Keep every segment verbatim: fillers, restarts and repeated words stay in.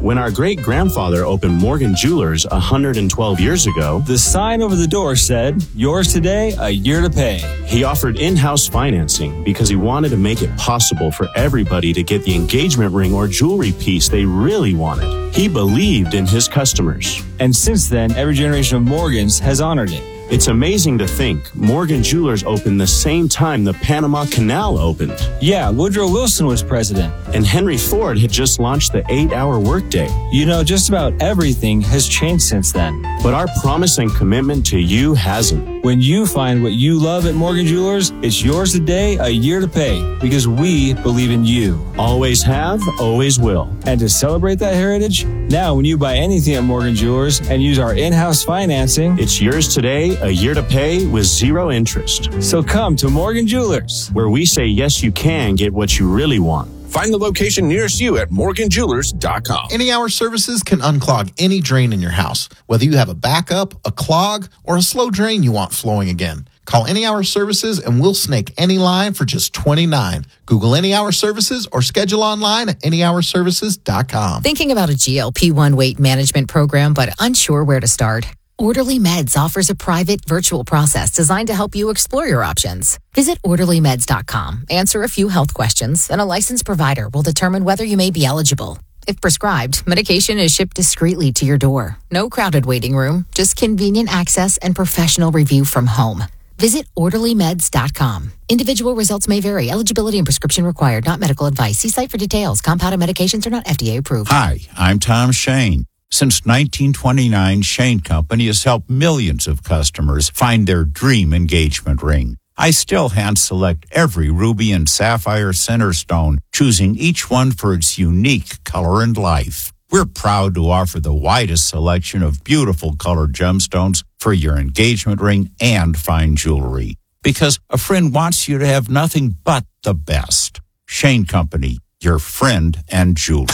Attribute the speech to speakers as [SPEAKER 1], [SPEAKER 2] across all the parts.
[SPEAKER 1] When our great-grandfather opened Morgan Jewelers one hundred twelve years ago,
[SPEAKER 2] the sign over the door said, yours today, a year to pay.
[SPEAKER 1] He offered in-house financing because he wanted to make it possible for everybody to get the engagement ring or jewelry piece they really wanted. He believed in his customers.
[SPEAKER 2] And since then, every generation of Morgans has honored it.
[SPEAKER 1] It's amazing to think Morgan Jewelers opened the same time the Panama Canal opened.
[SPEAKER 2] Yeah, Woodrow Wilson was president.
[SPEAKER 1] And Henry Ford had just launched the eight-hour workday.
[SPEAKER 2] You know, just about everything has changed since then.
[SPEAKER 1] But our promise and commitment to you hasn't.
[SPEAKER 2] When you find what you love at Morgan Jewelers, it's yours today, a year to pay, because we believe in you.
[SPEAKER 1] Always have, always will.
[SPEAKER 2] And to celebrate that heritage, now when you buy anything at Morgan Jewelers and use our in-house financing,
[SPEAKER 1] it's yours today, a year to pay with zero interest.
[SPEAKER 2] So come to Morgan Jewelers,
[SPEAKER 1] where we say yes, you can get what you really want.
[SPEAKER 3] Find the location nearest you at morgan jewelers dot com.
[SPEAKER 4] Any Hour Services can unclog any drain in your house, whether you have a backup, a clog, or a slow drain you want flowing again. Call Any Hour Services and we'll snake any line for just twenty-nine dollars. Google Any Hour Services or schedule online at any hour services dot com.
[SPEAKER 5] Thinking about a G L P one weight management program but unsure where to start? Orderly Meds offers a private virtual process designed to help you explore your options. Visit orderly meds dot com, answer a few health questions, and a licensed provider will determine whether you may be eligible. If prescribed, medication is shipped discreetly to your door. No crowded waiting room, just convenient access and professional review from home. Visit orderly meds dot com. Individual results may vary. Eligibility and prescription required. Not medical advice. See site for details. Compounded medications are not F D A approved.
[SPEAKER 6] Hi, I'm Tom Shane. Since nineteen twenty-nine, Shane Company has helped millions of customers find their dream engagement ring. I still hand-select every ruby and sapphire center stone, choosing each one for its unique color and life. We're proud to offer the widest selection of beautiful colored gemstones for your engagement ring and fine jewelry. Because a friend wants you to have nothing but the best. Shane Company, your friend and jeweler.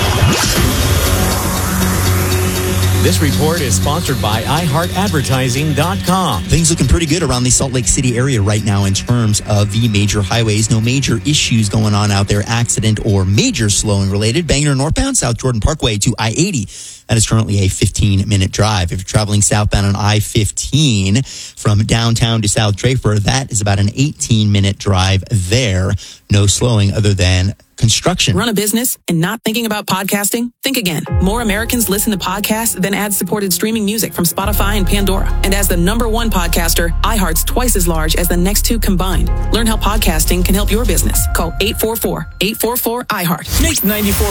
[SPEAKER 7] This report is sponsored by i heart advertising dot com.
[SPEAKER 8] Things looking pretty good around the Salt Lake City area right now in terms of the major highways. No major issues going on out there, accident or major slowing related. Bangor northbound, South Jordan Parkway to I eighty. That is currently a fifteen-minute drive. If you're traveling southbound on I fifteen from downtown to South Draper, that is about an eighteen-minute drive there. No slowing other than construction.
[SPEAKER 9] Run a business and not thinking about podcasting? Think again. More Americans listen to podcasts than ad-supported streaming music from Spotify and Pandora. And as the number one podcaster, iHeart's twice as large as the next two combined. Learn how podcasting can help your business. Call eight four four, eight four four, I heart.
[SPEAKER 7] Mix ninety-four